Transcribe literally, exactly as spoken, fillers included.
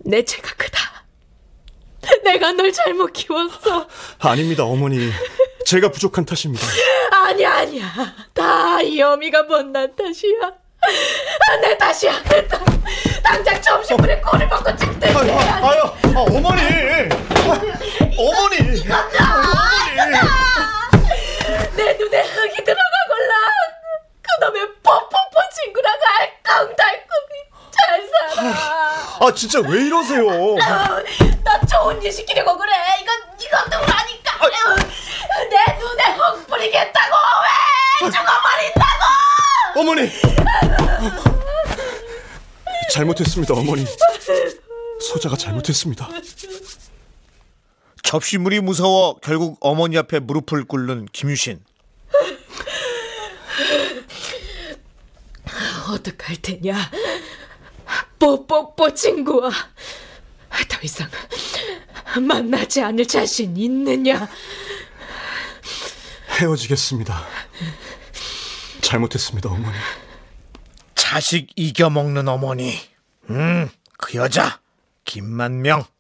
내 죄가 크다. 내가 널 잘못 키웠어. 아닙니다, 어머니. 제가 부족한 탓입니다. 아니야, 아니야. 다 이 어미가 못난 탓이야. 아, 내 탓이야. 내 탓. 당장 점심물에 꼴을 먹고 찍대. 아유, 아유, 아, 어머니. 아, 어머니. 이거다. 내 눈에 흙이 들어가걸라. 그놈의 뽀뽀뽀 친구랑 알콩달콩이 잘 살아. 아, 진짜 왜 이러세요? 어, 나 좋은 일 시키려고 그래. 이건 이건 누구라니까. 아, 내 눈에 흙 뿌리겠다고. 왜 죽어버린다고. 어머니. 잘못했습니다, 어머니. 소자가 잘못했습니다. 접시물이 무서워 결국 어머니 앞에 무릎을 꿇는 김유신. 어떡할 테냐, 뽀뽀뽀 친구와. 더 이상 만나지 않을 자신 있느냐? 헤어지겠습니다. 잘못했습니다, 어머니. 자식 이겨먹는 어머니. 음, 그 여자 김만명.